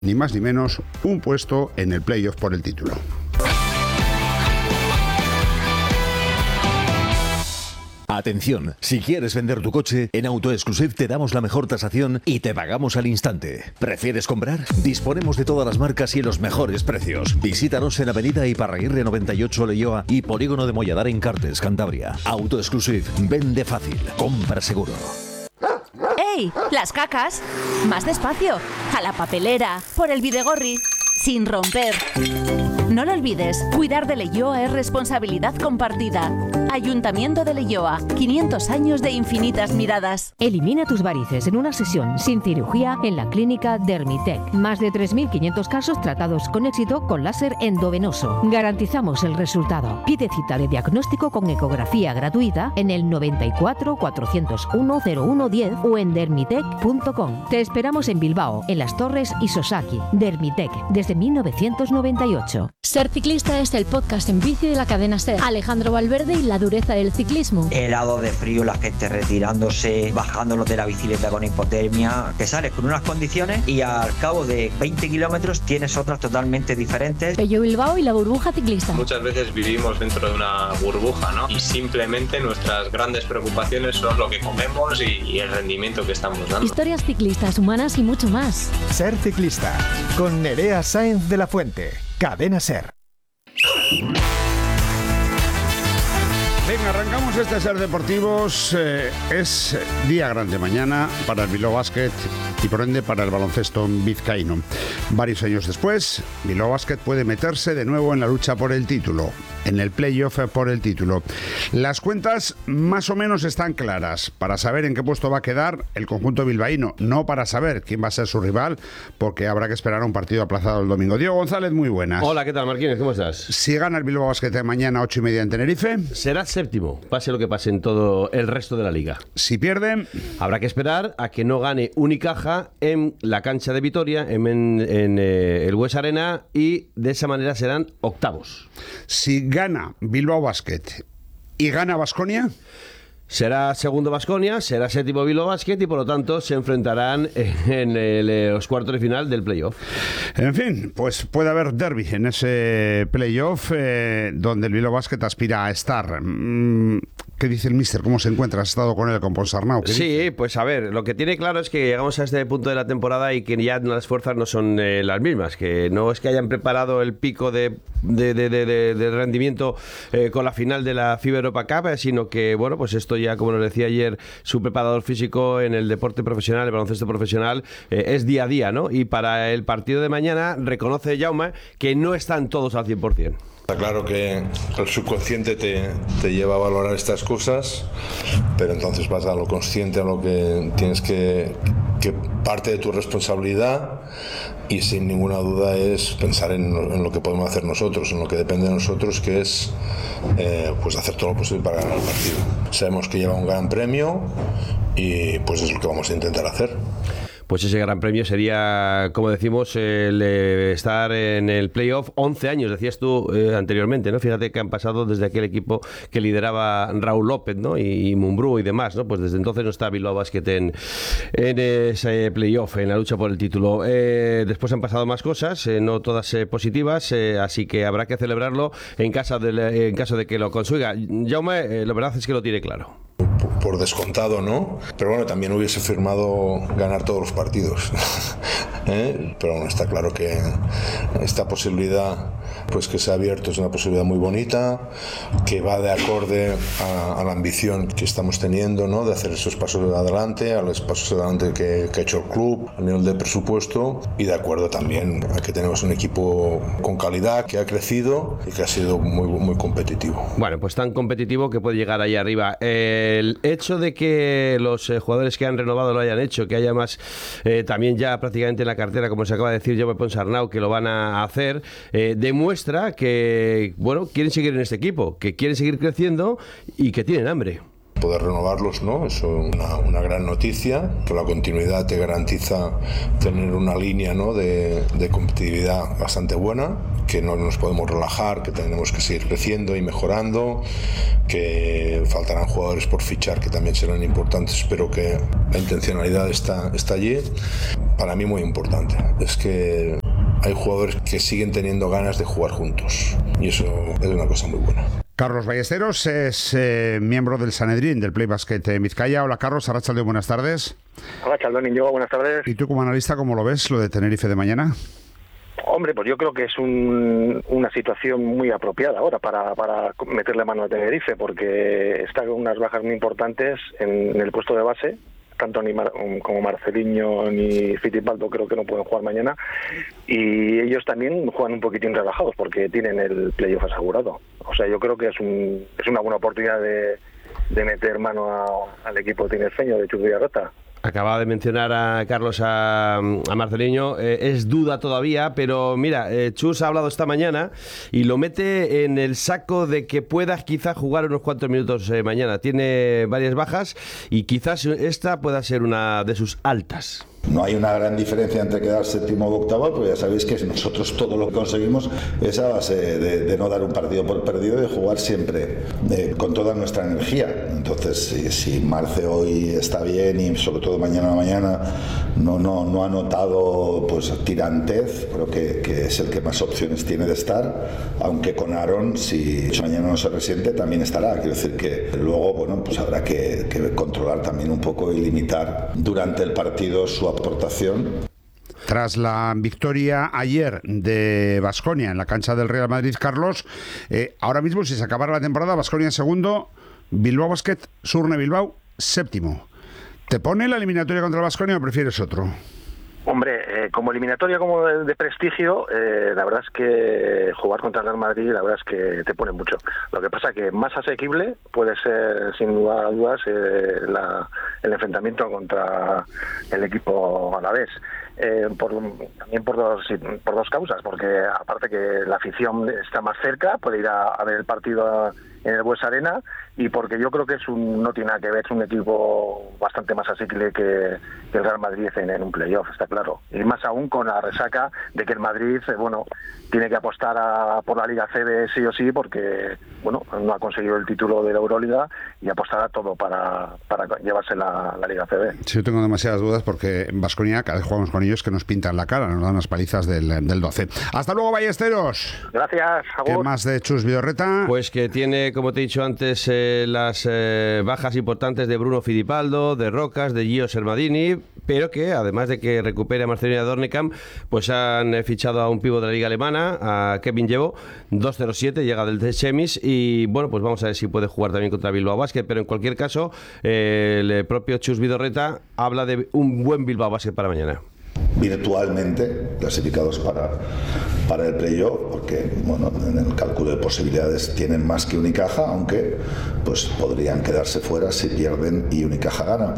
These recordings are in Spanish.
Ni más ni menos, un puesto en el playoff por el título. Atención, si quieres vender tu coche, en AutoExclusive te damos la mejor tasación y te pagamos al instante. ¿Prefieres comprar? Disponemos de todas las marcas y los mejores precios. Visítanos en Avenida Iparraguirre 98 Leioa y Polígono de Molladar en Cartes, Cantabria. AutoExclusive, vende fácil, compra seguro. ¡Ey! ¡Las cacas! Más despacio. A la papelera. Por el bidegorri. Sin romper. No lo olvides, cuidar de Leioa es responsabilidad compartida. Ayuntamiento de Leioa, 500 años de infinitas miradas. Elimina tus varices en una sesión sin cirugía en la clínica Dermitec. Más de 3.500 casos tratados con éxito con láser endovenoso. Garantizamos el resultado. Pide cita de diagnóstico con ecografía gratuita en el 94 401 0110 o en dermitec.com. Te esperamos en Bilbao, en Las Torres y Sosaki. Dermitec, desde 1998. Ser Ciclista es el podcast en bici de la cadena SER. Alejandro Valverde y la dureza del ciclismo. Helado de frío, la gente retirándose, bajándolo de la bicicleta con hipotermia. Te sales con unas condiciones y al cabo de 20 kilómetros tienes otras totalmente diferentes. Pello Bilbao y la burbuja ciclista. Muchas veces vivimos dentro de una burbuja, ¿no? Y simplemente nuestras grandes preocupaciones son lo que comemos y el rendimiento que estamos dando. Historias ciclistas, humanas y mucho más. Ser Ciclista, con Nerea Sáenz de la Fuente. Cadena SER. Venga, arrancamos este Ser Deportivos. Es día grande mañana para el Bilbao Basket y por ende para el baloncesto vizcaíno. Varios años después, Bilbao Basket puede meterse de nuevo en la lucha por el título, en el playoff por el título. Las cuentas más o menos están claras para saber en qué puesto va a quedar el conjunto bilbaíno, no para saber quién va a ser su rival, porque habrá que esperar a un partido aplazado el domingo. Diego González, muy buenas. Hola, ¿qué tal, Marquínez? ¿Cómo estás? Si gana el Bilbao Basket de mañana 8:30 en Tenerife, será séptimo, pase lo que pase en todo el resto de la liga. Si pierde, habrá que esperar a que no gane Unicaja en la cancha de Vitoria, en el Bues Arena, y de esa manera serán octavos. Si gana Bilbao Basket y gana Baskonia, será segundo Baskonia, será séptimo Bilbao Basket y por lo tanto se enfrentarán en los cuartos de final del playoff. En fin, pues puede haber derbi en ese playoff donde el Bilbao Basket aspira a estar. ¿Qué dice el míster? ¿Cómo se encuentra? ¿Has estado con él, con Ponsarnau? Sí, dice? Pues a ver, lo que tiene claro es que llegamos a este punto de la temporada y que ya las fuerzas no son las mismas, que no es que hayan preparado el pico de rendimiento con la final de la FIBA Europa Cup, sino que, bueno, pues esto ya, como nos decía ayer su preparador físico en el deporte profesional, el baloncesto profesional, es día a día, ¿no? Y para el partido de mañana reconoce Jaume que no están todos al 100%. Está claro que el subconsciente te lleva a valorar estas cosas, pero entonces vas a lo consciente, a lo que tienes que parte de tu responsabilidad, y sin ninguna duda es pensar en lo que podemos hacer nosotros, en lo que depende de nosotros, que es pues hacer todo lo posible para ganar el partido. Sabemos que lleva un gran premio y pues es lo que vamos a intentar hacer. Pues ese gran premio sería, como decimos, el estar en el playoff 11 años, decías tú anteriormente, ¿no? Fíjate que han pasado desde aquel equipo que lideraba Raúl López, ¿no? Y Mumbrú y demás, ¿no? Pues desde entonces no está Bilbao Basket en ese playoff, en la lucha por el título. Después han pasado más cosas, no todas positivas, así que habrá que celebrarlo en caso de que lo consiga. Jaume, la verdad es que lo tiene claro. Por descontado, ¿no? Pero bueno, también hubiese firmado ganar todos los partidos. Pero bueno, está claro que esta posibilidad, pues que se ha abierto, es una posibilidad muy bonita, que va de acorde a la ambición que estamos teniendo, ¿no? De hacer esos pasos adelante, a los pasos adelante que ha hecho el club a nivel de presupuesto, y de acuerdo también a que tenemos un equipo con calidad, que ha crecido y que ha sido muy, muy competitivo. Bueno, pues tan competitivo que puede llegar ahí arriba. El hecho de que los jugadores que han renovado lo hayan hecho, que haya más también ya prácticamente en la cartera, como se acaba de decir Jaume Ponsarnau, que lo van a hacer, demuestra que, bueno, quieren seguir en este equipo, que quieren seguir creciendo y que tienen hambre. Poder renovarlos, ¿no? Es una gran noticia, que la continuidad te garantiza tener una línea, ¿no? de competitividad bastante buena, que no nos podemos relajar, que tenemos que seguir creciendo y mejorando, que faltarán jugadores por fichar que también serán importantes, pero que la intencionalidad está allí. para mí muy importante. Es que hay jugadores que siguen teniendo ganas de jugar juntos y eso es una cosa muy buena. Carlos Ballesteros es miembro del Sanedrín del Play Basket Vizcaya. Hola Carlos, Arratsaldeon, buenas tardes. Hola Chaldón, Íñigo, buenas tardes. ¿Y tú como analista cómo lo ves, lo de Tenerife de mañana? Hombre, pues yo creo que es una situación muy apropiada ahora para meterle mano a Tenerife, porque está con unas bajas muy importantes en el puesto de base. Tanto como Marceliño ni Fittipaldo creo que no pueden jugar mañana, y ellos también juegan un poquitín relajados porque tienen el playoff asegurado. O sea, yo creo que es una buena oportunidad de meter mano al equipo tinerfeño de Chus Villarrota. Acababa de mencionar a Carlos a Marceliño, es duda todavía, pero mira, Chus ha hablado esta mañana y lo mete en el saco de que pueda quizá jugar unos cuantos minutos mañana. Tiene varias bajas y quizás esta pueda ser una de sus altas. No hay una gran diferencia entre quedar séptimo o octavo, porque ya sabéis que nosotros todo lo que conseguimos es a base de no dar un partido por perdido y de jugar siempre con toda nuestra energía. Entonces, si Marce hoy está bien y sobre todo mañana no ha notado pues tirantez, creo que es el que más opciones tiene de estar, aunque con Aaron, si mañana no se resiente, también estará. Quiero decir que luego, bueno, pues habrá que controlar también un poco y limitar durante el partido su aportación. Tras la victoria ayer de Baskonia en la cancha del Real Madrid, Carlos, ahora mismo si se acabara la temporada, Baskonia segundo, Bilbao Basket, Surne Bilbao séptimo. ¿Te pone la eliminatoria contra el Baskonia o prefieres otro? Hombre, como eliminatoria como de prestigio, la verdad es que jugar contra el Real Madrid, la verdad es que te pone mucho. Lo que pasa que más asequible puede ser, sin lugar a dudas, el enfrentamiento contra el equipo alavés. También por dos causas, porque aparte que la afición está más cerca, puede ir a ver el partido en el Bues Arena, y porque yo creo que no tiene nada que ver, es un equipo bastante más asequible que el Real Madrid en un playoff, está claro. Y más aún con la resaca de que el Madrid, tiene que apostar por la Liga CB sí o sí, porque, no ha conseguido el título de la Euroliga y apostará todo para llevarse la Liga CB. Sí, yo tengo demasiadas dudas porque en Baskonia, cada vez jugamos con ellos que nos pintan la cara, nos dan unas palizas del 12. ¡Hasta luego, Ballesteros! Gracias, Agur. ¿Qué más de Chus Vidorreta? Pues que tiene, como te he dicho antes, las bajas importantes de Bruno Fittipaldo, de Rocas, de Gio Sermadini, pero que además de que recupere a Marcelino Dornekamp, pues han fichado a un pivo de la Liga Alemana, a Kevin Llevo, 2.07, llega del Chemis, y pues vamos a ver si puede jugar también contra Bilbao Basket, pero en cualquier caso el propio Chus Vidorreta habla de un buen Bilbao Basket para mañana. Virtualmente clasificados para el playoff, porque en el cálculo de posibilidades tienen más que Unicaja, aunque pues podrían quedarse fuera si pierden y Unicaja gana,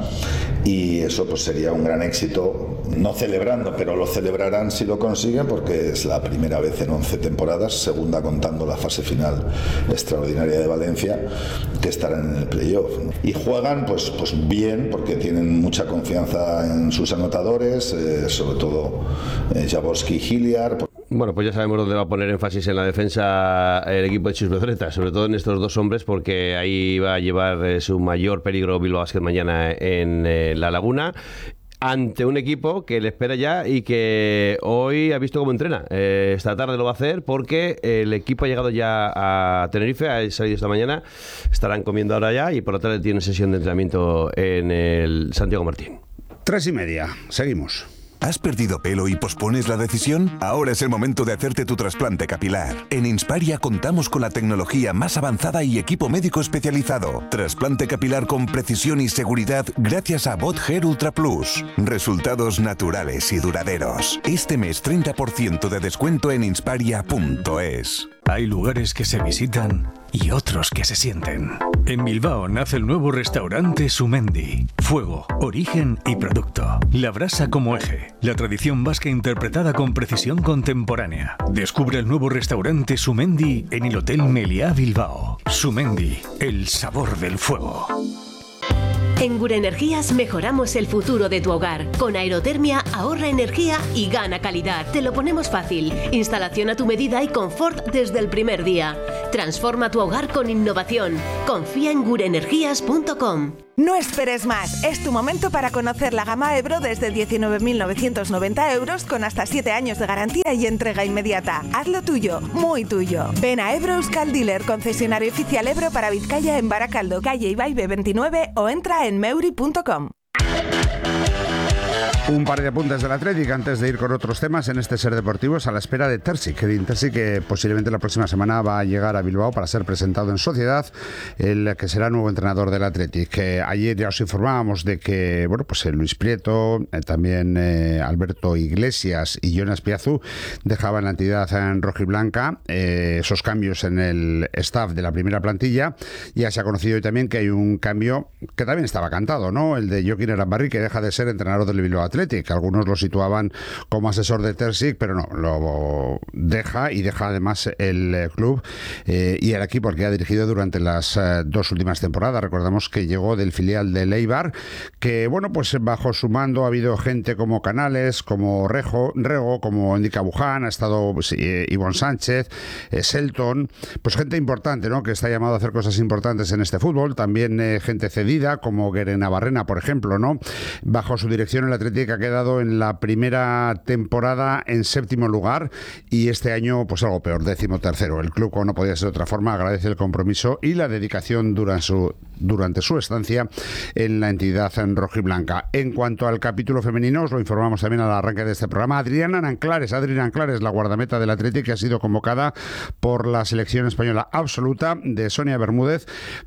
y eso pues sería un gran éxito, no celebrando, pero lo celebrarán si lo consiguen, porque es la primera vez en 11 temporadas, segunda contando la fase final extraordinaria de Valencia, que estarán en el playoff, ¿no? Y juegan pues bien, porque tienen mucha confianza en sus anotadores, sobre todo Jaworski y Hilliard. Bueno, pues ya sabemos dónde va a poner énfasis en la defensa el equipo de Chus Vidorreta, sobre todo en estos dos hombres, porque ahí va a llevar su mayor peligro Bilbao Basket mañana en La Laguna, ante un equipo que le espera ya y que hoy ha visto cómo entrena. Esta tarde lo va a hacer porque el equipo ha llegado ya a Tenerife, ha salido esta mañana, estarán comiendo ahora ya y por la tarde tiene sesión de entrenamiento en el Santiago Martín. 3:30, seguimos. ¿Has perdido pelo y pospones la decisión? Ahora es el momento de hacerte tu trasplante capilar. En Insparia contamos con la tecnología más avanzada y equipo médico especializado. Trasplante capilar con precisión y seguridad gracias a Bot Hair Ultra Plus. Resultados naturales y duraderos. Este mes 30% de descuento en insparia.es. Hay lugares que se visitan y otros que se sienten. En Bilbao nace el nuevo restaurante Sumendi. Fuego, origen y producto. La brasa como eje. La tradición vasca interpretada con precisión contemporánea. Descubre el nuevo restaurante Sumendi en el Hotel Meliá Bilbao. Sumendi, el sabor del fuego. En Gure Energías mejoramos el futuro de tu hogar. Con aerotermia ahorra energía y gana calidad. Te lo ponemos fácil. Instalación a tu medida y confort desde el primer día. Transforma tu hogar con innovación. Confía en gureenergías.com. No esperes más. Es tu momento para conocer la gama Ebro desde 19.990 euros con hasta 7 años de garantía y entrega inmediata. Hazlo tuyo, muy tuyo. Ven a Ebro Euskal Dealer, concesionario oficial Ebro para Vizcaya en Baracaldo, calle Ibaibe 29 o entra en meuri.com. Un par de apuntes del Atlético antes de ir con otros temas en este Ser Deportivos a la espera de Terzic. Edin Terzic, que posiblemente la próxima semana va a llegar a Bilbao para ser presentado en sociedad, el que será nuevo entrenador del Atlético. Ayer ya os informábamos de que Luis Prieto, también Alberto Iglesias y Jonas Piazzu dejaban la entidad en rojiblanca. Esos cambios en el staff de la primera plantilla. Ya se ha conocido hoy también que hay un cambio que también estaba cantado, ¿no? El de Joaquín Arambarri, que deja de ser entrenador del Bilbao Athletic. Algunos lo situaban como asesor de Terzic, pero no, lo deja y deja además el club y el equipo al que ha dirigido durante las 2 últimas temporadas. Recordamos que llegó del filial de Eibar, que bajo su mando ha habido gente como Canales, como Rego, como Indica Buján, ha estado Ivonne Sánchez, Selton, gente importante, ¿no?, que está llamado a hacer cosas importantes en este fútbol. También gente cedida como Guerena Barrena, por ejemplo, ¿no? Bajo su dirección el Atlético ha quedado en la primera temporada en 7º lugar y este año algo peor, 13º. El club, como no podía ser de otra forma, agradece el compromiso y la dedicación durante su estancia en la entidad en rojiblanca. En cuanto al capítulo femenino, os lo informamos también al arranque de este programa. Adriana Anclares, la guardameta del Atlético, que ha sido convocada por la selección española absoluta de Sonia Bermúdez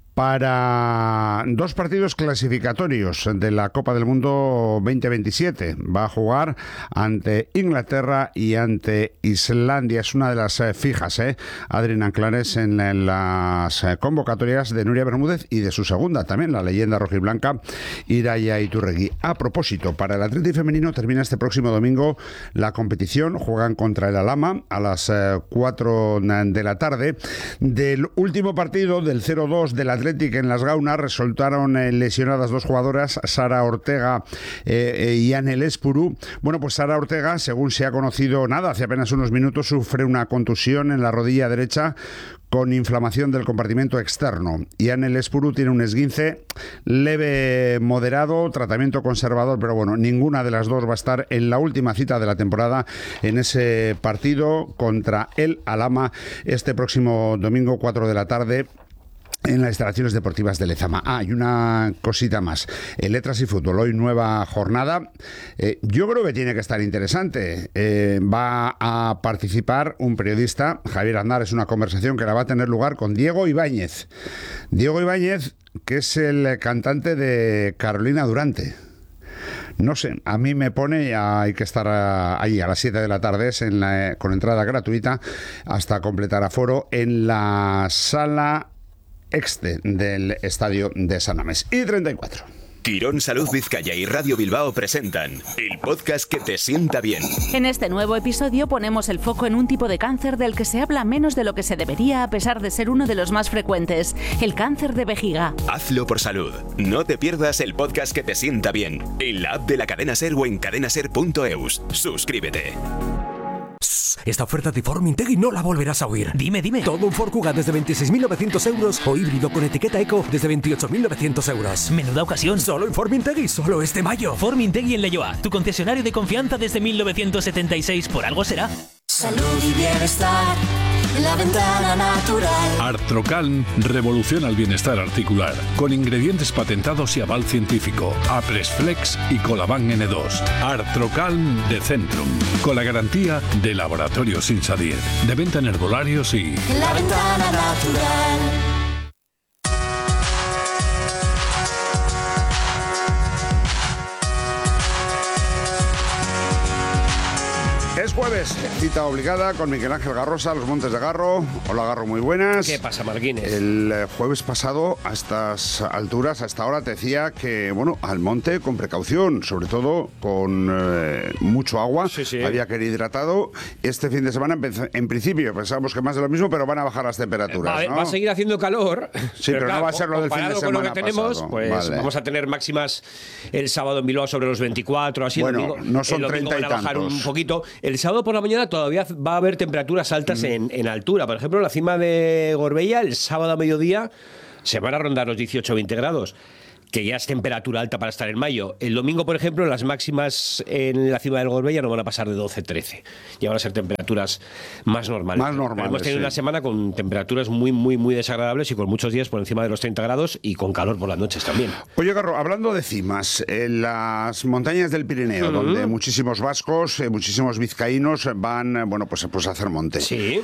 para 2 partidos clasificatorios de la Copa del Mundo 2027. Va a jugar ante Inglaterra y ante Islandia. Es una de las fijas, Adriana Anclares, en las convocatorias de Nuria Bermúdez y de su segunda también, la leyenda rojiblanca Irai Iturregui. A propósito, para el Atlético femenino termina este próximo domingo la competición. Juegan contra el Alhama a las 4 de la tarde. Del último partido, del 0-2 del Atlético en Las Gaunas, resultaron lesionadas 2 jugadoras, Sara Ortega y Anel Espuru. Sara Ortega, según se ha conocido hace apenas unos minutos, sufre una contusión en la rodilla derecha con inflamación del compartimento externo. Y Anel Espuru tiene un esguince leve moderado, tratamiento conservador, pero ninguna de las dos va a estar en la última cita de la temporada en ese partido contra el Alhama este próximo domingo 4 de la tarde en las instalaciones deportivas de Lezama. Y una cosita más. En Letras y Fútbol, hoy nueva jornada. Yo creo que tiene que estar interesante. Va a participar un periodista, Javier Aznar. Es una conversación que la va a tener lugar con Diego Ibáñez. Diego Ibáñez, que es el cantante de Carolina Durante. No sé, a mí me pone, hay que estar ahí a las 7 de la tarde con entrada gratuita hasta completar aforo en la sala Exte del estadio de San Mamés. Y 34. Quirón Salud Vizcaya y Radio Bilbao presentan el podcast que te sienta bien. En este nuevo episodio ponemos el foco en un tipo de cáncer del que se habla menos de lo que se debería, a pesar de ser uno de los más frecuentes, el cáncer de vejiga. Hazlo por salud. No te pierdas el podcast que te sienta bien en la app de la Cadena Ser o en cadenaser.eus. Suscríbete. Esta oferta de Formintegui no la volverás a oír. Dime. Todo un Ford Kuga desde 26.900 euros o híbrido con etiqueta Eco desde 28.900 euros. Menuda ocasión. Solo en Formintegui, solo este mayo. Formintegui en Leioa, tu concesionario de confianza desde 1976. Por algo será. Salud y bienestar en la ventana natural. Artrocalm revoluciona el bienestar articular con ingredientes patentados y aval científico. Apresflex y Colaban N2. Artrocalm de Centrum, con la garantía de Laboratorios Insadir. De venta en herbolarios y en la ventana natural. Jueves, cita obligada con Miguel Ángel Garrosa, Los Montes de Garro. Hola, Garro, muy buenas. ¿Qué pasa, Marquines? El jueves pasado, a estas alturas, a esta hora, te decía que, bueno, al monte con precaución, sobre todo con mucho agua. Sí. Había que ir hidratado. Este fin de semana, en principio, pensábamos que más de lo mismo, pero van a bajar las temperaturas, ¿no? Va a seguir haciendo calor. Sí, pero no va a ser lo del fin de semana con lo que tenemos, pasado. pues vale. Vamos a tener máximas el sábado en Bilbao sobre los 24, así. Bueno, domingo, no son el domingo 30 y van a bajar tantos. un poquito. El sábado por la mañana todavía va a haber temperaturas altas en altura. Por ejemplo, en la cima de Gorbella, el sábado a mediodía se van a rondar los 18-20 grados. Que ya es temperatura alta para estar en mayo. El domingo, por ejemplo, las máximas en la cima del Gorbella no van a pasar de 12-13. Ya van a ser temperaturas más normales. Hemos tenido una semana con temperaturas muy desagradables y con muchos días por encima de los 30 grados y con calor por las noches también. Oye, Garro, hablando de cimas, en las montañas del Pirineo, donde muchísimos vascos, muchísimos vizcaínos van, pues a hacer monte. Sí.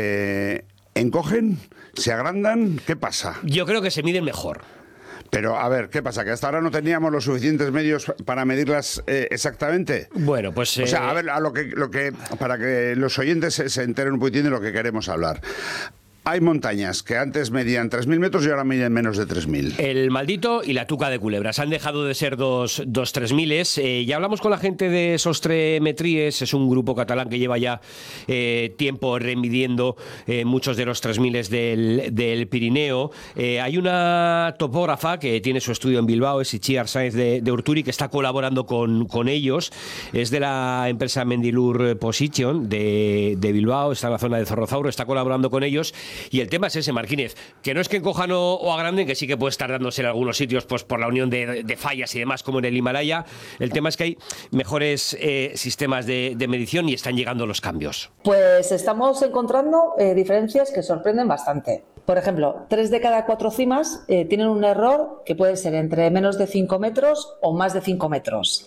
¿Encogen? ¿Se agrandan? ¿Qué pasa? Yo creo que se miden mejor. Pero, a ver, ¿qué pasa? ¿Que hasta ahora no teníamos los suficientes medios para medirlas exactamente? Bueno, pues... O sea, a ver, para que los oyentes se enteren un poquitín de lo que queremos hablar. Hay montañas que antes medían 3.000 metros y ahora miden menos de 3.000. El Maldito y la Tuca de Culebras han dejado de ser dos 3.000. Ya hablamos con la gente de Sostremetries, es un grupo catalán que lleva ya tiempo remidiendo muchos de los 3.000 del Pirineo. Hay una topógrafa que tiene su estudio en Bilbao, es Itziar Sáenz de Urturi, que está colaborando con ellos. Es de la empresa Mendilur Position de Bilbao, está en la zona de Zorrozauro, está colaborando con ellos. Y el tema es ese, Marquínez, que no es que encojan o agranden, que sí que puede estar dándose en algunos sitios pues por la unión de fallas y demás, como en el Himalaya. El tema es que hay mejores sistemas de medición y están llegando los cambios. Pues estamos encontrando diferencias que sorprenden bastante. Por ejemplo, 3 de cada 4 cimas tienen un error que puede ser entre menos de 5 metros o más de 5 metros.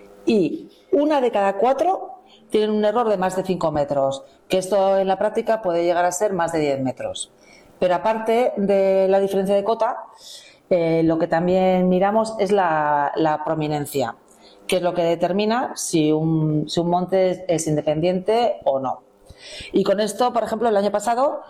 Y 1 de cada 4 tienen un error de más de 5 metros, que esto en la práctica puede llegar a ser más de 10 metros. Pero aparte de la diferencia de cota, lo que también miramos es la prominencia, que es lo que determina si un monte es independiente o no. Y con esto, por ejemplo, el año pasado,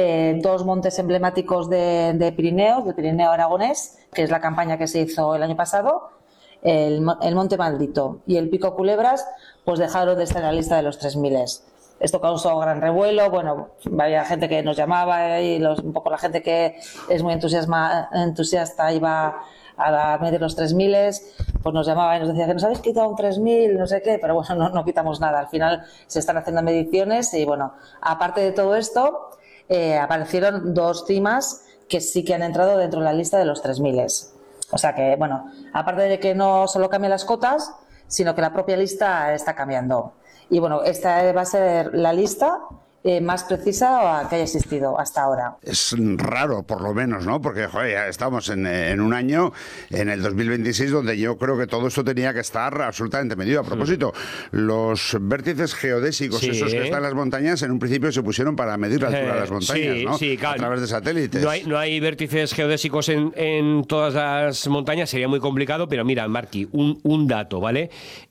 2 montes emblemáticos del Pirineo Aragonés, que es la campaña que se hizo el año pasado, el Monte Maldito y el Pico Culebras, pues dejaron de estar en la lista de los 3.000. Esto causó gran revuelo, había gente que nos llamaba y un poco la gente que es muy entusiasta iba a medir los 3.000, pues nos llamaba y nos decía que nos habéis quitado un 3.000, no sé qué, pero bueno, no quitamos nada. Al final se están haciendo mediciones y aparte de todo esto, aparecieron 2 cimas que sí que han entrado dentro de la lista de los 3.000. O sea que, aparte de que no solo cambian las cotas, sino que la propia lista está cambiando. Y esta va a ser la lista más precisa que haya existido hasta ahora. Es raro, por lo menos, ¿no? Porque, ya estamos en un año, en el 2026, donde yo creo que todo esto tenía que estar absolutamente medido. A propósito, los vértices geodésicos, esos que están en las montañas, en un principio se pusieron para medir la altura de las montañas, ¿no? Sí, claro. A través de satélites. No hay vértices geodésicos en todas las montañas, sería muy complicado, pero mira, Marqui, un dato, ¿vale?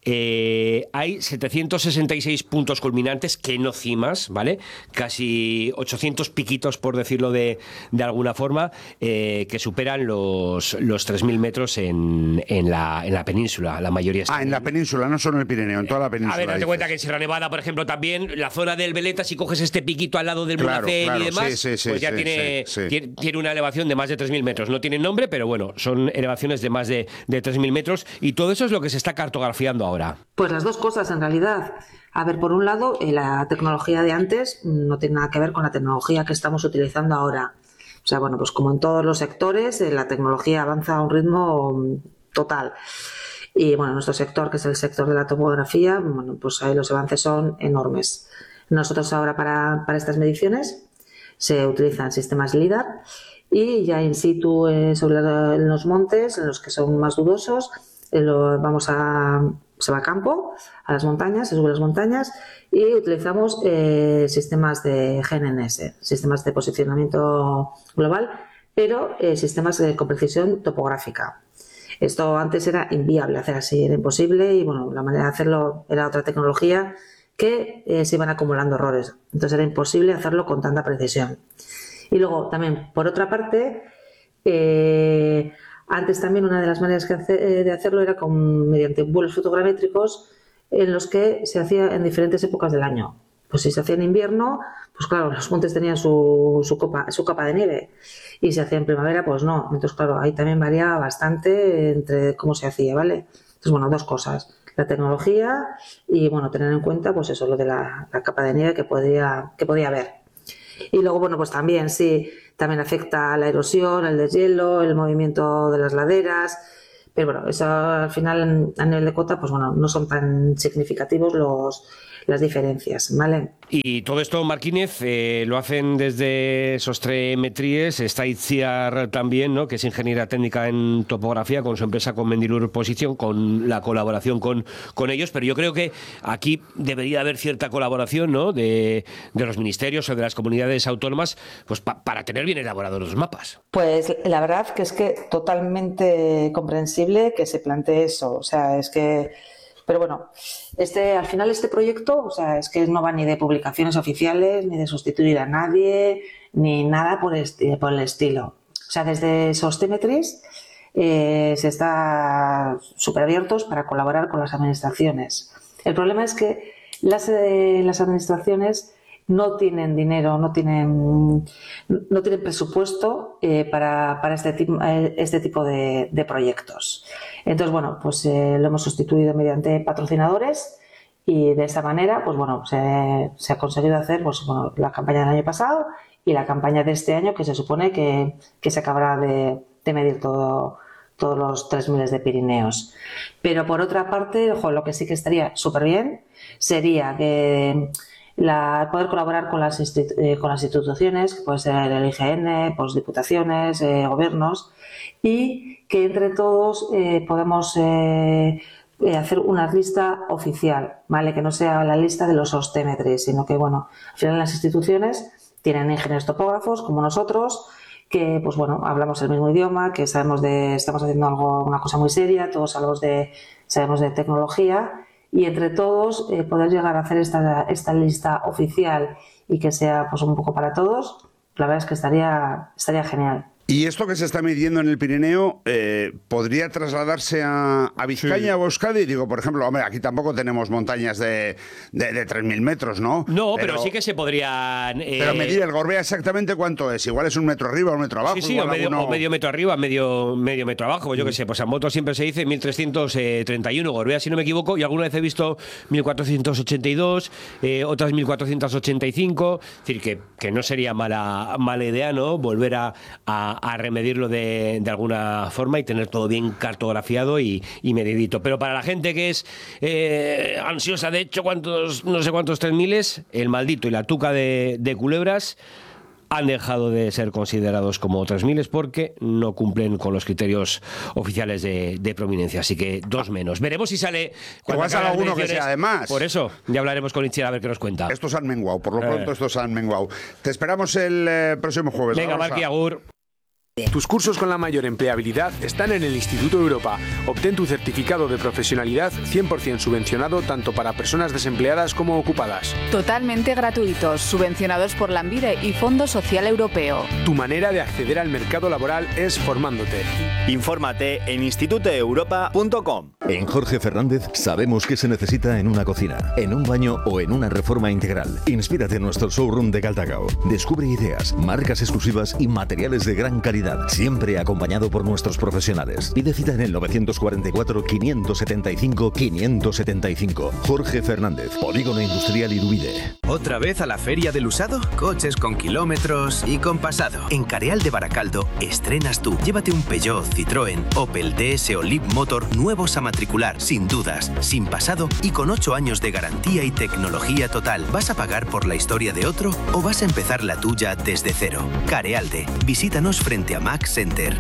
Hay 766 puntos culminantes, que no cimas, ¿vale? Casi 800 piquitos, por decirlo de alguna forma, que superan los 3.000 metros en la península, la mayoría. En la península, no solo en el Pirineo, en toda la península. A ver, date cuenta que en Sierra Nevada, por ejemplo, también, la zona del Veleta, si coges este piquito al lado del Mulhacén y demás, pues ya tiene una elevación de más de 3.000 metros. No tiene nombre, pero son elevaciones de más de 3.000 metros, y todo eso es lo que se está cartografiando ahora. Pues las dos cosas, en realidad. A ver, por un lado, la tecnología de antes no tiene nada que ver con la tecnología que estamos utilizando ahora. O sea, pues como en todos los sectores, la tecnología avanza a un ritmo total. Y nuestro sector, que es el sector de la tomografía, pues ahí los avances son enormes. Nosotros ahora para estas mediciones se utilizan sistemas LIDAR y ya in situ sobre los montes, en los que son más dudosos, se va a campo, a las montañas, se sube a las montañas y utilizamos sistemas de GNSS, sistemas de posicionamiento global, pero sistemas con precisión topográfica. Esto antes era inviable hacer así, era imposible y la manera de hacerlo era otra tecnología que se iban acumulando errores. Entonces era imposible hacerlo con tanta precisión. Y luego también, por otra parte, antes también una de las maneras de hacerlo era mediante vuelos fotogramétricos en los que se hacía en diferentes épocas del año. Pues si se hacía en invierno, pues claro, los montes tenían su capa de nieve, y si se hacía en primavera, pues no. Entonces, claro, ahí también variaba bastante entre cómo se hacía, ¿vale? Entonces, bueno, dos cosas: la tecnología y, bueno, tener en cuenta, pues eso, lo de la capa de nieve que podía haber. Y luego, bueno, pues también afecta a la erosión, el deshielo, el movimiento de las laderas. Pero bueno, eso al final a nivel de cota, pues bueno, no son tan significativos las diferencias, ¿vale? Y todo esto, Marquínez, lo hacen desde Sostre Metries. Está Itziar también, ¿no?, que es ingeniera técnica en topografía, con su empresa, con Mendilur Posición, con la colaboración con ellos. Pero yo creo que aquí debería haber cierta colaboración, ¿no?, de los ministerios o de las comunidades autónomas, pues para tener bien elaborados los mapas. Pues la verdad que es que totalmente comprensible que se plantee eso. O sea, es que... Pero bueno, al final este proyecto, o sea, es que no va ni de publicaciones oficiales, ni de sustituir a nadie, ni nada por el estilo. O sea, desde Sostemetris se está súper abiertos para colaborar con las administraciones. El problema es que las administraciones no tienen dinero, no tienen presupuesto para este tipo de proyectos. Entonces, bueno, pues lo hemos sustituido mediante patrocinadores, y de esa manera, pues bueno, se ha conseguido hacer, pues bueno, la campaña del año pasado y la campaña de este año, que se supone que se acabará de medir todos los 3.000 de Pirineos. Pero por otra parte, ojo, lo que sí que estaría súper bien sería que poder colaborar con las instituciones, que puede ser el IGN, pues diputaciones, gobiernos, y que entre todos podemos hacer una lista oficial, ¿vale? Que no sea la lista de los Sostemetris, sino que, bueno, al final las instituciones tienen ingenieros topógrafos como nosotros, que, pues bueno, hablamos el mismo idioma, que estamos haciendo una cosa muy seria, todos sabemos de tecnología, y entre todos poder llegar a hacer esta lista oficial y que sea, pues, un poco para todos, la verdad es que estaría genial. ¿Y esto que se está midiendo en el Pirineo podría trasladarse a Vizcaya o a Euskadi? Digo, por ejemplo, hombre, aquí tampoco tenemos montañas de 3.000 metros, ¿no? No, pero sí que se podrían... Pero medir el Gorbea exactamente cuánto es. Igual es 1 metro arriba o 1 metro abajo. Sí, o medio metro arriba, medio metro abajo. Yo qué sé, pues en moto siempre se dice 1.331. Gorbea, si no me equivoco, y alguna vez he visto 1.482, otras 1.485. Es decir, que no sería mala idea, ¿no?, volver a remedirlo de alguna forma y tener todo bien cartografiado y medidito. Pero para la gente que es ansiosa, de hecho, no sé cuántos 3.000, el Maldito y la Tuca de Culebras han dejado de ser considerados como 3.000 porque no cumplen con los criterios oficiales de prominencia. Así que 2 menos. Veremos si sale... Igual sale alguno que sea de más. Por eso, ya hablaremos con Itziar a ver qué nos cuenta. Estos han menguado, por lo pronto estos han menguado. Te esperamos el próximo jueves. Venga, Marqui, agur. Tus cursos con la mayor empleabilidad están en el Instituto Europa. Obtén tu certificado de profesionalidad 100% subvencionado tanto para personas desempleadas como ocupadas. Totalmente gratuitos, subvencionados por la Lanbide y Fondo Social Europeo. Tu manera de acceder al mercado laboral es formándote. Infórmate en institutoeuropa.com. En Jorge Fernández sabemos qué se necesita en una cocina, en un baño o en una reforma integral. Inspírate en nuestro showroom de Galdacao. Descubre ideas, marcas exclusivas y materiales de gran calidad, siempre acompañado por nuestros profesionales. Pide cita en el 944-575-575. Jorge Fernández, Polígono Industrial Irubide. ¿Otra vez a la Feria del Usado? Coches con kilómetros y con pasado. En Careal de Baracaldo estrenas tú. Llévate un Peugeot, Citroën, Opel, DS o Leapmotor nuevos a matricular, sin dudas, sin pasado y con 8 años de garantía y tecnología total. ¿Vas a pagar por la historia de otro o vas a empezar la tuya desde cero? Carealde. Visítanos frente a Max Center.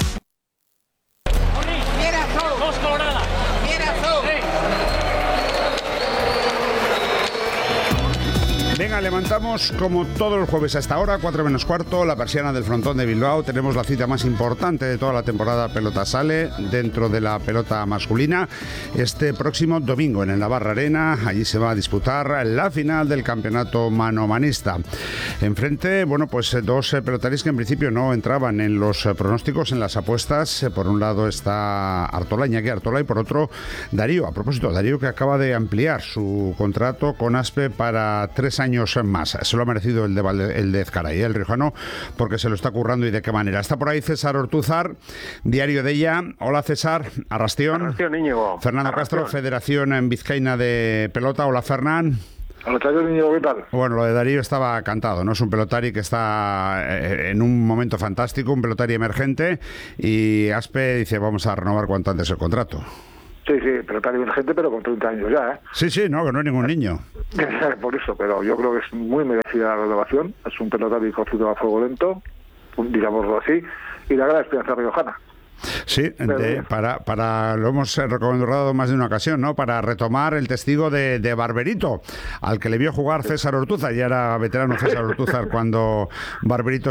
Venga, le levantamos como todos los jueves a esta hora, 4 menos cuarto, la persiana del frontón de Bilbao. Tenemos la cita más importante de toda la temporada Pelota Sale, dentro de la pelota masculina. Este próximo domingo en el Navarra Arena, allí se va a disputar la final del campeonato manomanista. Enfrente, bueno, pues dos pelotaris que en principio no entraban en los pronósticos, en las apuestas. Por un lado está Artola, Iñaki Artola, y por otro Darío. A propósito, Darío, que acaba de ampliar su contrato con Aspe para 3 años más. Se lo ha merecido el de Ezcaray, el riojano, porque se lo está currando. ¿Y de qué manera? Está por ahí César Ortúzar, Diario de ella. Hola, César. Arrastión. Arrastión, Íñigo. Fernando Arrastión. Castro, Federación Vizcaína de Pelota. Hola, Fernán. Arrastión, Íñigo, ¿qué tal? Bueno, lo de Darío estaba cantado, ¿no? Es un pelotari que está en un momento fantástico, un pelotari emergente, y Aspe dice, vamos a renovar cuanto antes el contrato. Sí, pelotari emergente, pero con 30 años ya, ¿eh? Sí, no, que no es ningún niño. Por eso, pero yo creo que es muy merecida la renovación. Es un pelotari cocido a fuego lento, digámoslo así, y la gran esperanza riojana. Sí, lo hemos recomendado más de una ocasión, ¿no? Para retomar el testigo de Barberito, al que le vio jugar César Ortúzar. Ya era veterano César Ortúzar cuando Barberito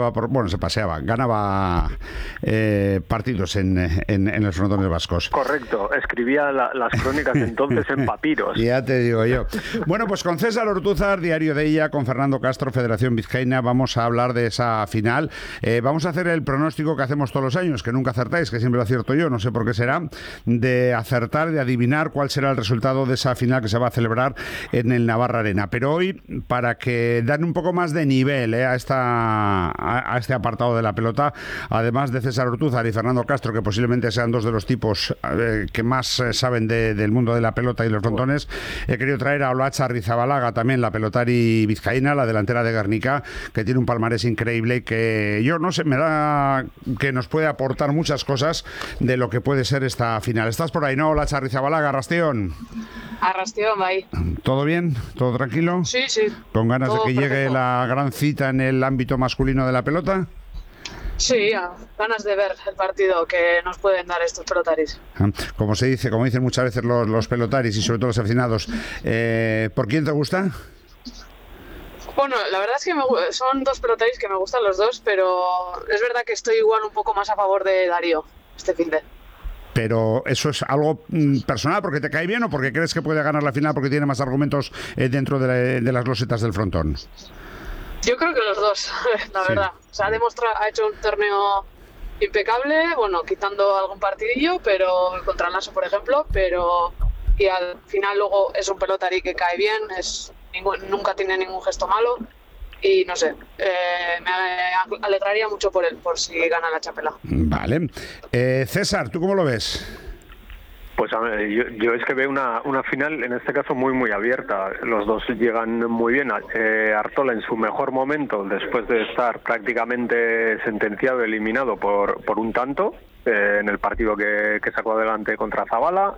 ganaba partidos en los frontones vascos. Correcto, escribía las crónicas entonces en papiros. Ya te digo yo. Bueno, pues con César Ortúzar, Diario de ella, con Fernando Castro, Federación Vizcaína, vamos a hablar de esa final. Vamos a hacer el pronóstico que hacemos todos los años, que nunca acertáis, que siempre lo acierto yo, no sé por qué será, de acertar, de adivinar cuál será el resultado de esa final que se va a celebrar en el Navarra Arena. Pero hoy, para que dan un poco más de nivel a este apartado de la pelota, además de César Ortúzar y Fernando Castro, que posiblemente sean dos de los tipos que más saben del mundo de la pelota y los frontones, he querido traer a Olatz Arrizabalaga, también la pelotari vizcaína, la delantera de Guernica, que tiene un palmarés increíble, que yo no sé, me da que nos puede aportar muchas cosas de lo que puede ser esta final. ¿Estás por ahí, no, Olatz Arrizabalaga, Arrastión? Arrastión, ahí. ¿Todo bien? ¿Todo tranquilo? Sí. ¿Con ganas todo de que perfecto. llegue la gran cita en el ámbito masculino de la pelota? Sí, ganas de ver el partido que nos pueden dar estos pelotaris. Como dicen muchas veces los pelotaris y sobre todo los aficionados, ¿por quién te gusta? Bueno, la verdad es que son dos pelotaris que me gustan los dos, pero es verdad que estoy igual un poco más a favor de Darío este finde. Pero ¿eso es algo personal porque te cae bien o porque crees que puede ganar la final porque tiene más argumentos dentro de las losetas del frontón? Yo creo que los dos, la verdad. O sea, ha hecho un torneo impecable, bueno, quitando algún partidillo, pero contra Lasso, por ejemplo, y al final luego es un pelotari que cae bien, nunca tiene ningún gesto malo y no sé, me alegraría mucho por él, por si gana la chapela. Vale. César, ¿tú cómo lo ves? Pues a ver, yo es que veo una final, en este caso, muy, muy abierta. Los dos llegan muy bien. Artola en su mejor momento, después de estar prácticamente sentenciado, eliminado por un tanto, en el partido que sacó adelante contra Zabala.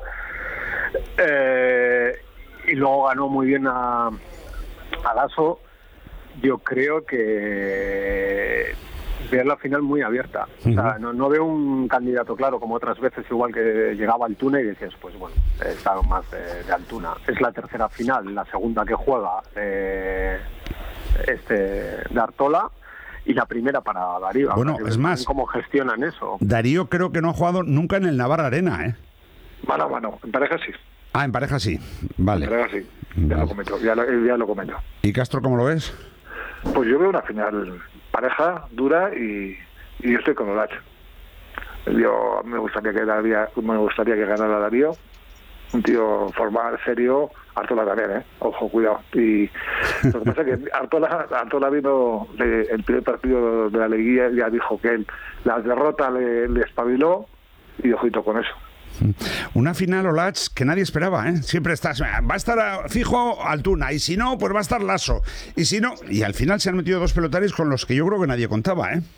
Y luego ganó muy bien a Lasso. Yo creo que ver la final muy abierta. O sea, no veo un candidato claro como otras veces, igual que llegaba Altuna y decías, pues bueno, está más de Altuna. Es la tercera final, la segunda que juega de Artola y la primera para Darío. Bueno, es más, ¿cómo gestionan eso? Darío creo que no ha jugado nunca en el Navarra Arena, ¿eh? Bueno, en pareja sí. Ah, en pareja sí, vale. En pareja sí, ya lo comento. ¿Y Castro cómo lo ves? Pues yo veo una final pareja, dura y yo estoy con Olatz. Yo me gustaría que ganara Darío, un tío formal, serio. Artola también, ojo, cuidado. Y lo que pasa es que Artola vino el primer partido de la liguilla, ya dijo que la derrota le espabiló y ojito con eso. Una final, Olatz, que nadie esperaba, ¿eh? Siempre va a estar fijo Altuna, y si no, pues va a estar Lasso, y si no, y al final se han metido dos pelotaris con los que yo creo que nadie contaba, ¿eh?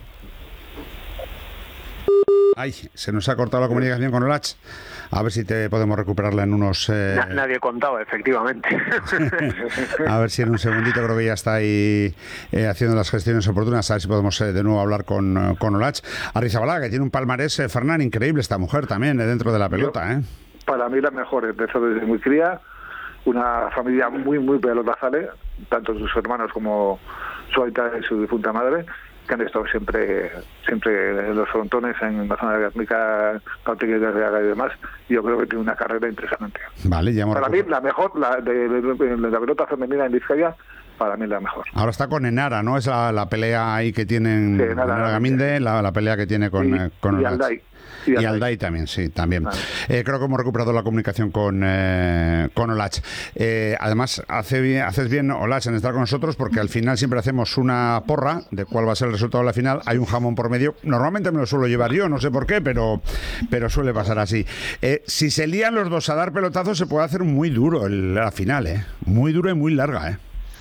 Ay, se nos ha cortado la comunicación con Olatz. A ver si podemos recuperarla en unos... Nadie contaba, efectivamente. A ver si en un segundito, creo que ya está ahí haciendo las gestiones oportunas. A ver si podemos de nuevo hablar con Olatz. Arrizabalaga, que tiene un palmarés, Fernán, increíble esta mujer también dentro de la pelota. Para mí la mejor, empezó desde muy cría una familia muy, muy pelotazales, tanto sus hermanos como su aita y su difunta madre, que han estado siempre en los frontones, en la zona de Guernica, Cautequín de Reaga y demás. Yo creo que tiene una carrera impresionante. Vale, ya para mí, la mejor, la pelota femenina en Vizcaya, para mí la mejor. Ahora está con Enara, ¿no? Es la pelea ahí que tienen Enara Gaminde, la pelea que tiene con Alday. Y Alday también, sí, también. Vale. Creo que hemos recuperado la comunicación con Olach. Además, haces bien, Olach, en estar con nosotros, porque al final siempre hacemos una porra de cuál va a ser el resultado de la final. Hay un jamón por medio. Normalmente me lo suelo llevar yo, no sé por qué, pero suele pasar así. Si se lían los dos a dar pelotazos, se puede hacer muy duro la final, muy duro y muy larga,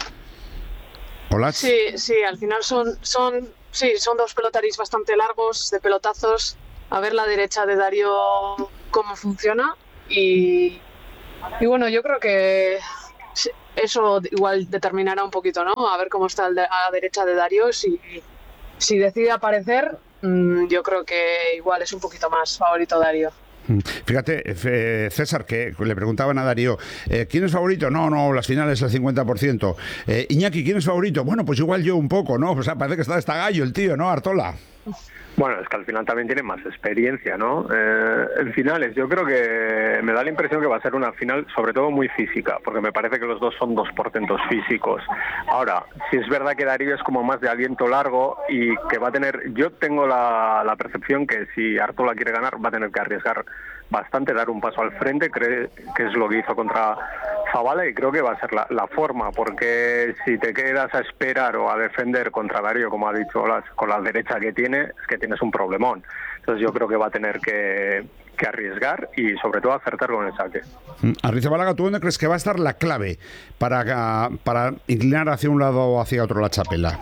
Olach. Sí, al final son dos pelotaris bastante largos de pelotazos. A ver la derecha de Darío cómo funciona y bueno, yo creo que eso igual determinará un poquito, ¿no? A ver cómo está a la derecha de Darío. Si decide aparecer, yo creo que igual es un poquito más favorito Darío. Fíjate, César, que le preguntaban a Darío, ¿quién es favorito? No, las finales el 50%. Iñaki, ¿quién es favorito? Bueno, pues igual yo un poco, ¿no? O sea, parece que está gallo el tío, ¿no? Artola. Bueno, es que al final también tiene más experiencia, ¿no? En finales, yo creo que me da la impresión que va a ser una final sobre todo muy física, porque me parece que los dos son dos portentos físicos. Ahora, si es verdad que Darío es como más de aliento largo y que va a tener... Yo tengo la percepción que si Artola quiere ganar va a tener que arriesgar bastante, dar un paso al frente, que es lo que hizo contra Zabala, y creo que va a ser la forma, porque si te quedas a esperar o a defender contra Darío, como ha dicho, con la derecha que tiene, es que tienes un problemón. Entonces yo creo que va a tener que arriesgar y sobre todo acertar con el saque. Arrizabalaga, ¿tú dónde crees que va a estar la clave para inclinar hacia un lado o hacia otro la chapela?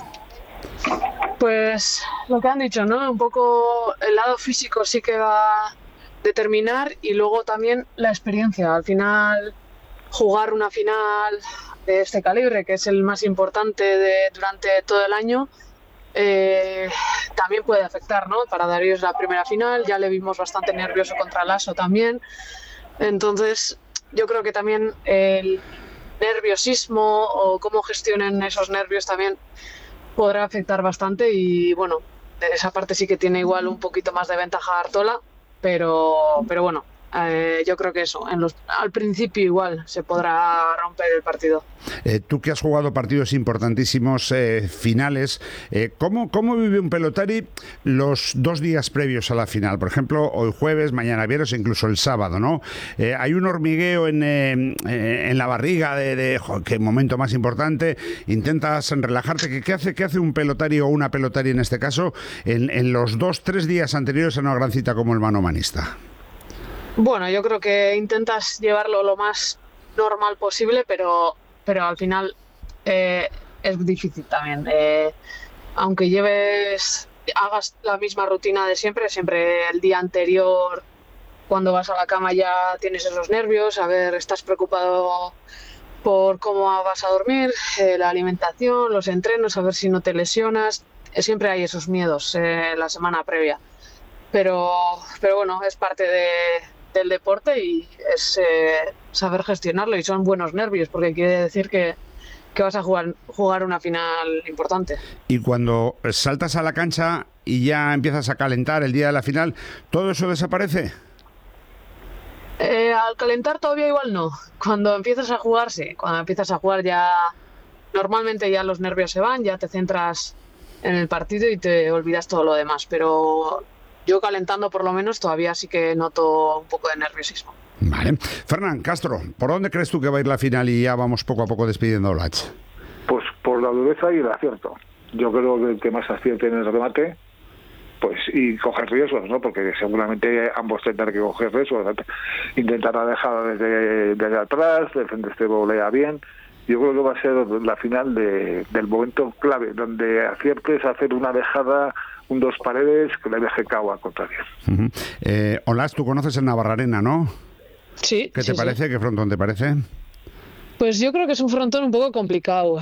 Pues lo que han dicho, ¿no? Un poco el lado físico sí que va a determinar, y luego también la experiencia. Al final, jugar una final de este calibre, que es el más importante durante todo el año, también puede afectar, ¿no? Para Darío es la primera final, ya le vimos bastante nervioso contra Lasso también. Entonces, yo creo que también el nerviosismo o cómo gestionen esos nervios también podrá afectar bastante, y bueno, de esa parte sí que tiene igual un poquito más de ventaja Artola, pero bueno, yo creo que eso, al principio igual se podrá romper el partido. Tú que has jugado partidos importantísimos, finales, ¿cómo vive un pelotari los 2 días previos a la final? Por ejemplo, hoy jueves, mañana viernes, incluso el sábado, ¿no? Hay un hormigueo en la barriga qué momento más importante, intentas relajarte. ¿Qué hace un pelotari o una pelotari en este caso en los 2-3 días anteriores a una gran cita como el manomanista? Bueno, yo creo que intentas llevarlo lo más normal posible, pero al final es difícil también. Aunque hagas la misma rutina de siempre el día anterior, cuando vas a la cama ya tienes esos nervios, estás preocupado por cómo vas a dormir, la alimentación, los entrenos, a ver si no te lesionas. Siempre hay esos miedos la semana previa. Pero bueno, es parte del deporte y es saber gestionarlo, y son buenos nervios porque quiere decir que vas a jugar una final importante. Y cuando saltas a la cancha y ya empiezas a calentar el día de la final, ¿todo eso desaparece? Al calentar todavía igual no. Cuando empiezas a jugar, sí. Cuando empiezas a jugar ya normalmente ya los nervios se van, ya te centras en el partido y te olvidas todo lo demás, pero yo calentando por lo menos todavía sí que noto un poco de nerviosismo. Vale. Fernán Castro, ¿por dónde crees tú que va a ir la final y ya vamos poco a poco despidiendo a Olach? Pues por la dureza y el acierto. Yo creo que el que más acierte en el remate, pues, y coger riesgos, ¿no? Porque seguramente ambos tendrán que coger riesgos. Intentar dejar desde atrás, defenderse volea bien. Yo creo que va a ser la final del momento clave, donde aciertes a hacer una dejada, dos paredes que le deje cao al contrario. Olach, tú conoces el Navarrarena, ¿no? Sí. ¿Qué te parece? Sí. ¿Qué frontón te parece? Pues yo creo que es un frontón un poco complicado.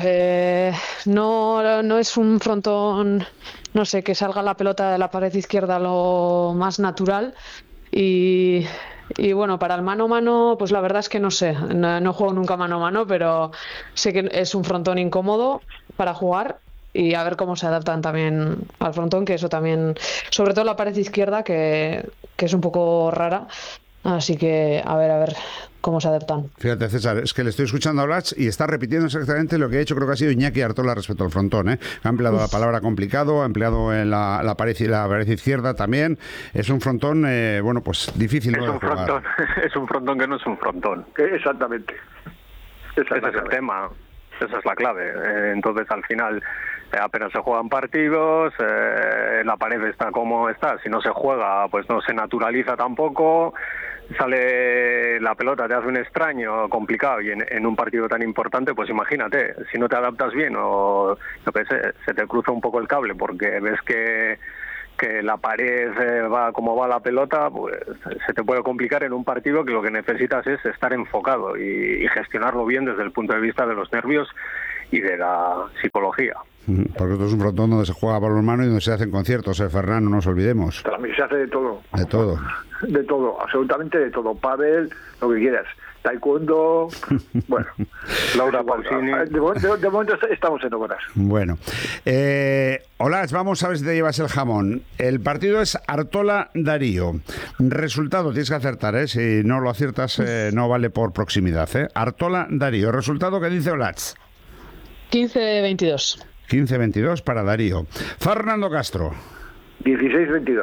No es un frontón, no sé, que salga la pelota de la pared izquierda lo más natural, y Y bueno, para el mano a mano, pues la verdad es que no sé, no juego nunca mano a mano, pero sé que es un frontón incómodo para jugar y a ver cómo se adaptan también al frontón, que eso también, sobre todo la pared izquierda, que es un poco rara, así que a ver cómo se adaptan. Fíjate, César, es que le estoy escuchando a Blas y está repitiendo exactamente lo que ha hecho, creo que ha sido Iñaki Artola respecto al frontón, ¿eh? Ha empleado la palabra complicado, ha empleado en la pared izquierda también. Es un frontón, bueno, pues difícil. Es un frontón, es un frontón que no es un frontón. Exactamente. Ese es el tema, esa es la clave. Entonces, al final, apenas se juegan partidos, la pared está como está. Si no se juega, pues no se naturaliza tampoco. Sale la pelota, te hace un extraño complicado, y en un partido tan importante, pues imagínate, si no te adaptas bien o yo qué sé, se te cruza un poco el cable porque ves que la pared va como va la pelota, pues se te puede complicar en un partido que lo que necesitas es estar enfocado y gestionarlo bien desde el punto de vista de los nervios y de la psicología. Porque esto es un frontón donde se juega balonmano y donde se hacen conciertos, Fernando, no nos olvidemos. También se hace de todo. De todo. De todo, absolutamente de todo. Pádel, lo que quieras. Taekwondo, bueno. Laura Pausini. De momento estamos en obras. Bueno. Olaz, vamos a ver si te llevas el jamón. El partido es Artola-Darío. Resultado, tienes que acertar, ¿eh? Si no lo aciertas, no vale por proximidad, ¿eh? Artola-Darío. ¿Resultado qué dice Olaz? 15-22. 15-22 para Darío. Fernando Castro. 16-22.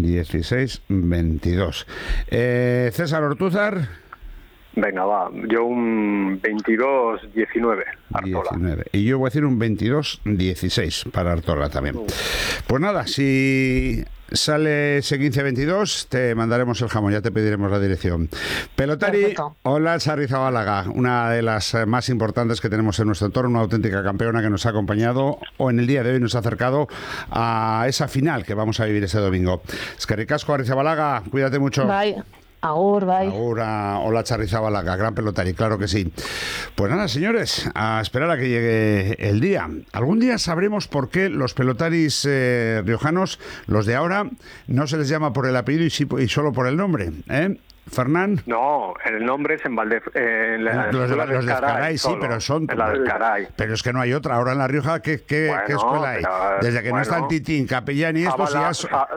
16-22. César Ortúzar. Venga, va. Yo un 22-19. Artola. 19. Y yo voy a decir un 22-16 para Artola también. Pues nada, si sale ese 15-22, te mandaremos el jamón, ya te pediremos la dirección. Pelotari Olaz Arrizabalaga, una de las más importantes que tenemos en nuestro entorno, una auténtica campeona que nos ha acompañado o en el día de hoy nos ha acercado a esa final que vamos a vivir este domingo. Eskerrik asko, Arrizabalaga, cuídate mucho. Bye. Agur, bye. Agur a Olaz Arrizabalaga, gran pelotari, claro que sí. Pues nada, señores, a esperar a que llegue el día. Algún día sabremos por qué los pelotaris riojanos, los de ahora, no se les llama por el apellido y solo por el nombre, ¿eh? Fernán. No, el nombre es en Valdez. Los de Ezcaray, sí, pero son. Pero es que no hay otra. Ahora en La Rioja, ¿qué escuela hay? Desde que no está el Titín, Capellán y estos ya.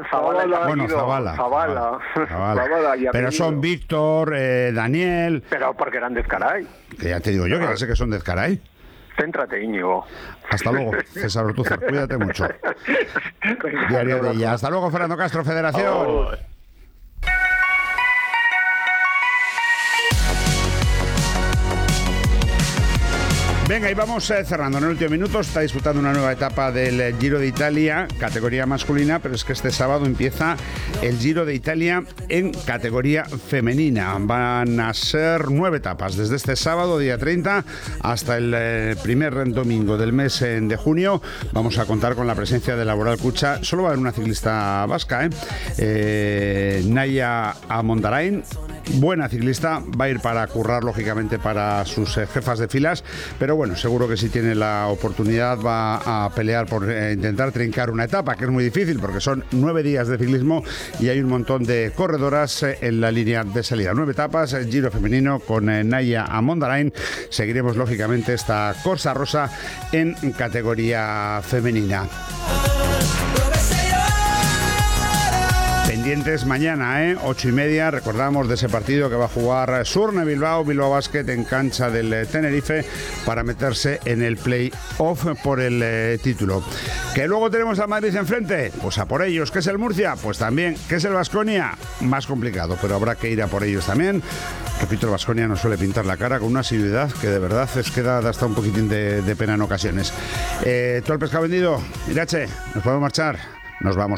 Zabala. Pero son Víctor, Daniel. Pero porque eran de Ezcaray. Que ya te digo yo, que ya sé que son de Ezcaray. Céntrate, Íñigo. Hasta luego, César Ortúzar. Cuídate mucho. Diario de ella. Hasta luego, Fernando Castro, Federación. Venga, y vamos cerrando. En el último minuto está disputando una nueva etapa del Giro de Italia, categoría masculina, pero es que este sábado empieza el Giro de Italia en categoría femenina. Van a ser 9 etapas, desde este sábado, día 30, hasta el primer domingo del mes de junio. Vamos a contar con la presencia de Laboral Cucha. Solo va a haber una ciclista vasca, Naya Amondarain. Buena ciclista, va a ir para currar, lógicamente, para sus jefas de filas, pero bueno, seguro que si tiene la oportunidad va a pelear por intentar trincar una etapa, que es muy difícil porque son 9 días de ciclismo y hay un montón de corredoras en la línea de salida. 9 etapas, Giro femenino con Naya Amondarain. Seguiremos, lógicamente, esta Corsa Rosa en categoría femenina. Pendientes mañana, 8:30, recordamos de ese partido que va a jugar Surne Bilbao Basket en cancha del Tenerife para meterse en el play-off por el título. ¿Que luego tenemos a Madrid enfrente? Pues a por ellos. ¿Qué es el Murcia? Pues también. ¿Qué es el Baskonia? Más complicado, pero habrá que ir a por ellos también. Repito, el Baskonia nos suele pintar la cara con una asiduidad que de verdad es que da hasta un poquitín de pena en ocasiones. ¿Todo el pescado vendido? Irache, ¿nos podemos marchar? Nos vamos.